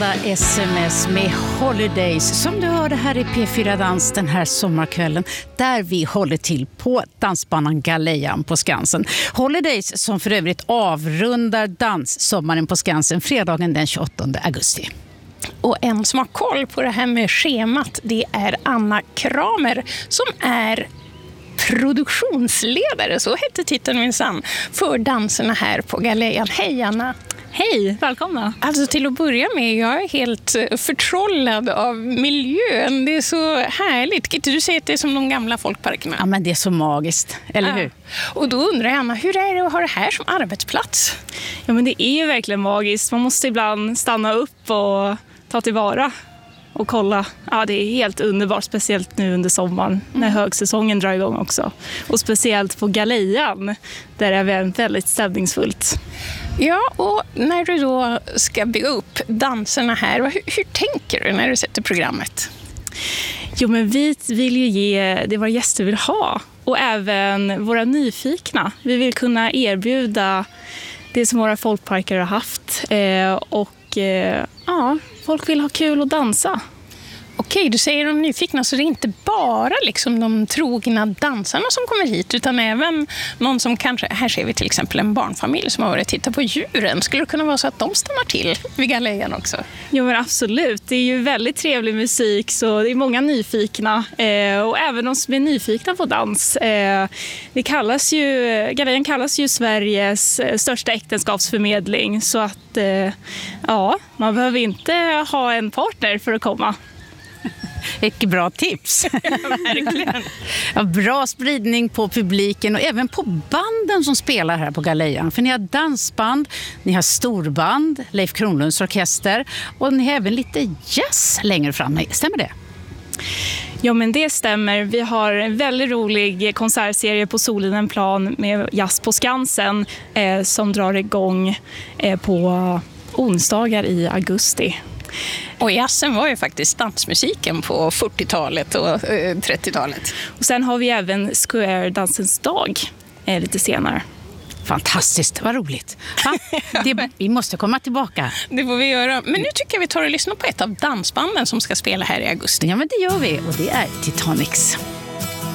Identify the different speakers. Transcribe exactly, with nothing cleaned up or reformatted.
Speaker 1: sända sms med Holidays som du hörde här i P fyra Dans den här sommarkvällen där vi håller till på dansbanan Galejan på Skansen. Holidays som för övrigt avrundar danssommaren på Skansen fredagen den tjugoåttonde augusti.
Speaker 2: Och en som har koll på det här med schemat, det är Anna Kramer som är produktionsledare, så heter titeln minsann, för danserna här på Galejan. Hej Anna!
Speaker 3: Hej, välkomna!
Speaker 2: Alltså till att börja med, jag är helt förtrollad av miljön. Det är så härligt. Kan inte du säga att det är som de gamla folkparkerna?
Speaker 1: Ja, men det är så magiskt, eller ja. hur?
Speaker 2: Och då undrar jag, Anna, hur är det att ha det här som arbetsplats?
Speaker 3: Ja, men det är ju verkligen magiskt. Man måste ibland stanna upp och ta tillvara och kolla. Ja, det är helt underbart, speciellt nu under sommaren när mm. högsäsongen drar igång också. Och speciellt på Galejan, där är det väldigt stämningsfullt.
Speaker 2: Ja, och när du då ska bygga upp danserna här, hur, hur tänker du när du sätter programmet?
Speaker 3: Jo, men vi vill ju ge det våra gäster vill ha. Och även våra nyfikna. Vi vill kunna erbjuda det som våra folkparker har haft. Eh, och eh, ja, folk vill ha kul och dansa.
Speaker 2: Okej, du säger de nyfikna, så det är inte bara liksom de trogna dansarna som kommer hit, utan även någon som kanske, här ser vi till exempel en barnfamilj som har varit och tittat på djuren. Skulle det kunna vara så att de stannar till vid Galejan också?
Speaker 3: Jo, men absolut. Det är ju väldigt trevlig musik, så det är många nyfikna. Eh, och även de som är nyfikna på dans. Eh, det kallas ju, Galejan kallas ju Sveriges största äktenskapsförmedling, så att eh, ja, man behöver inte ha en partner för att komma.
Speaker 1: Vilket bra tips.
Speaker 2: Ja, verkligen.
Speaker 1: Ja, bra spridning på publiken och även på banden som spelar här på Galejan. För ni har dansband, ni har storband, Leif Kronlunds orkester och ni har även lite jazz längre fram. Stämmer det?
Speaker 3: Ja, men det stämmer. Vi har en väldigt rolig konsertserie på Solinenplan med jazz på Skansen eh, som drar igång eh, på onsdagar i augusti.
Speaker 2: Och jazzen var ju faktiskt dansmusiken på fyrtiotalet och eh, trettiotalet.
Speaker 3: Och sen har vi även Square Dansens dag eh, lite senare.
Speaker 1: Fantastiskt, vad roligt. Va? Det, vi måste komma tillbaka.
Speaker 2: Det får vi göra. Men nu tycker jag vi tar och lyssnar på ett av dansbanden som ska spela här i augusti.
Speaker 1: Ja, men det gör vi och det är Titanics.